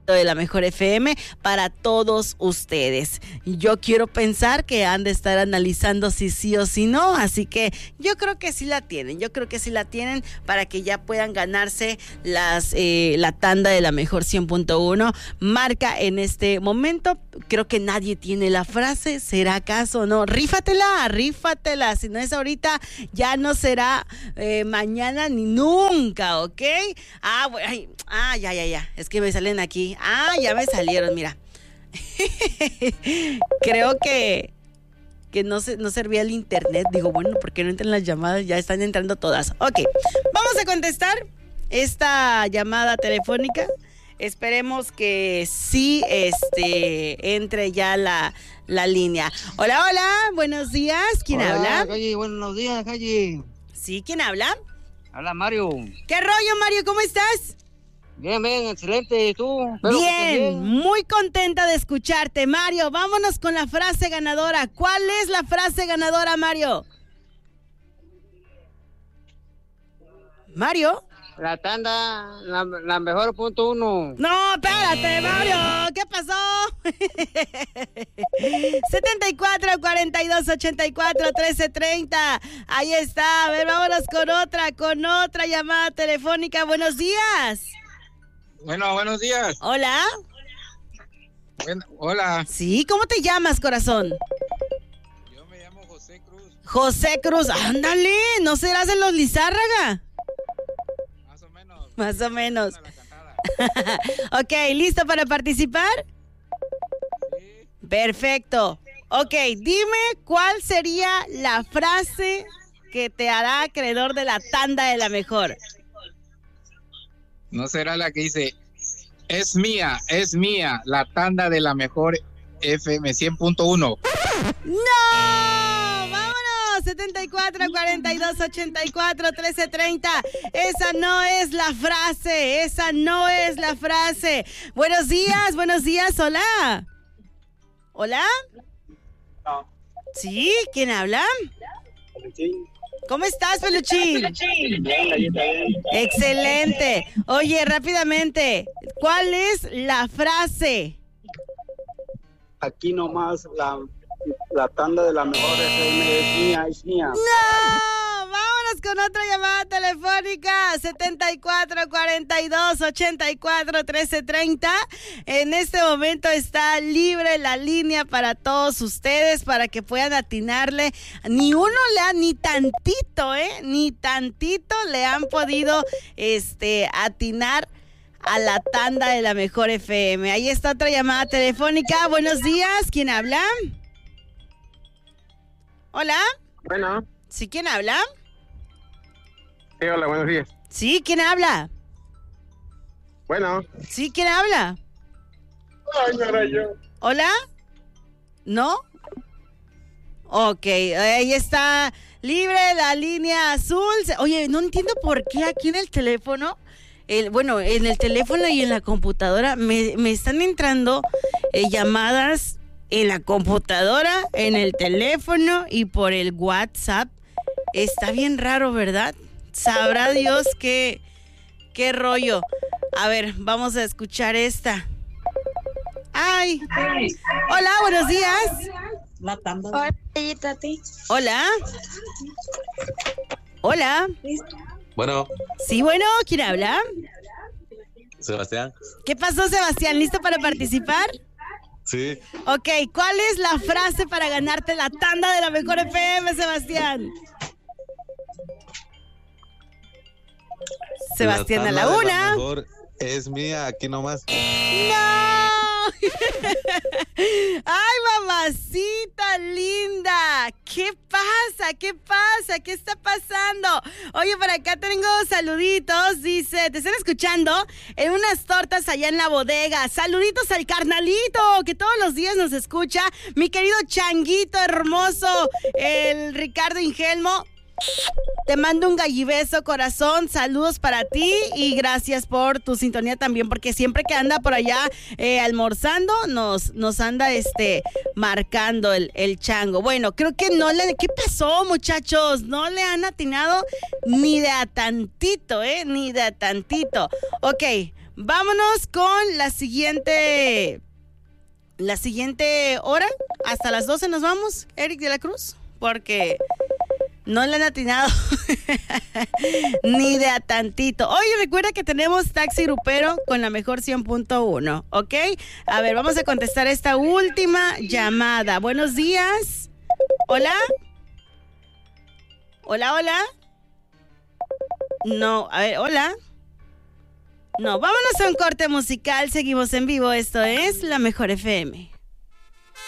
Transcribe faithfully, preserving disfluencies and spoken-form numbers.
de la mejor F M para todos ustedes. Yo quiero pensar que han de estar analizando si sí o si no, así que yo creo que sí la tienen, yo creo que sí la tienen para que ya puedan ganarse las eh, la tanda de la mejor cien punto uno. Marca en este momento, creo que nadie tiene la frase, ¿será acaso o no? Rífatela, rífatela, si no es ahorita, ya no será eh, mañana ni nunca, ¿ok? Ah, bueno, ay, ah, ya, ya, ya, es que me salen aquí. Ah, ya me salieron, mira. Creo que que no se, no servía el internet. Digo, bueno, ¿por qué no entran las llamadas? Ya están entrando todas. Ok, vamos a contestar esta llamada telefónica. Esperemos que sí este, entre ya la, la línea. Hola, hola, buenos días. ¿Quién hola, habla? Calle, buenos días, Calle. Sí, ¿quién habla? Habla Mario. ¿Qué rollo, Mario? ¿Cómo estás? Bien, bien, excelente. ¿Y tú? Bien, bien, muy contenta de escucharte, Mario. Vámonos con la frase ganadora. ¿Cuál es la frase ganadora, Mario? Mario. La tanda, la, la mejor punto uno. No, espérate, Mario. ¿Qué pasó? setenta y cuatro, cuarenta y dos, ochenta y cuatro, trece, treinta. Ahí está. A ver, vámonos con otra, con otra llamada telefónica. Buenos días. Bueno, buenos días. Hola. Bueno, hola. Sí, ¿cómo te llamas, corazón? Yo me llamo José Cruz. José Cruz, ándale, ¿no serás de los Lizárraga? Más o menos. Más o menos. Ok, ¿listo para participar? Sí. Perfecto. Ok, dime cuál sería la frase que te hará acreedor de la tanda de la mejor. ¿No será la que dice, es mía, es mía, la tanda de la mejor F M cien punto uno? ¡No! ¡Vámonos! setenta y cuatro, cuarenta y dos, ochenta y cuatro, trece, treinta. Esa no es la frase, esa no es la frase. Buenos días, buenos días, hola. ¿Hola? No. ¿Sí? ¿Quién habla? Sí. ¿Cómo estás, Peluchín? Bien, bien, bien. Excelente. Oye, rápidamente, ¿cuál es la frase? Aquí nomás la, la tanda de la mejor F M es mía, es mía. ¡No! Vámonos con otra llamada telefónica. setenta y cuatro, cuarenta y dos, ochenta y cuatro, trece, treinta. En este momento está libre la línea para todos ustedes, para que puedan atinarle. Ni uno le ha, ni tantito, ¿eh? Ni tantito le han podido este, atinar a la tanda de la mejor F M. Ahí está otra llamada telefónica. Buenos días, ¿quién habla? Hola. Bueno. ¿Sí, quién habla? Sí, hola, buenos días. Sí, ¿quién habla? Bueno. Sí, ¿quién habla? Ay, no era yo. ¿Hola? ¿No? Ok, ahí está libre la línea azul. Oye, no entiendo por qué aquí en el teléfono, el, bueno, en el teléfono y en la computadora me, me están entrando eh, llamadas en la computadora, en el teléfono y por el WhatsApp. Está bien raro, ¿verdad? Sabrá Dios qué, qué rollo. A ver, vamos a escuchar esta. Ay. Hola, buenos días. La tanda. Hola, Tati. Hola. Hola. Bueno. Sí, bueno, ¿quién habla? Sebastián. ¿Qué pasó, Sebastián? ¿Listo para participar? Sí. Ok, ¿cuál es la frase para ganarte la tanda de la mejor F M, Sebastián? Sebastián la a la tanda una. De la mejor es mía, aquí nomás. ¡No! ¡Ay, mamacita linda! ¿Qué pasa? ¿Qué pasa? ¿Qué está pasando? Oye, por acá tengo saluditos. Dice, te están escuchando en unas tortas allá en la bodega. Saluditos al carnalito, que todos los días nos escucha. Mi querido changuito hermoso, el Ricardo Ingelmo. Te mando un gallibeso, corazón, saludos para ti y gracias por tu sintonía también, porque siempre que anda por allá eh, almorzando, nos, nos anda este marcando el, el chango. Bueno, creo que no le... ¿Qué pasó, muchachos? No le han atinado ni de a tantito, ¿eh? Ni de a tantito. Ok, vámonos con la siguiente, la siguiente hora. Hasta las doce nos vamos, Eric de la Cruz, porque no le han atinado ni de a tantito. Oye, recuerda que tenemos Taxi Grupero con la mejor cien punto uno, ¿ok? A ver, vamos a contestar esta última llamada. Buenos días. Hola. Hola, hola. No, a ver, hola. No, vámonos a un corte musical. Seguimos en vivo. Esto es La Mejor F M.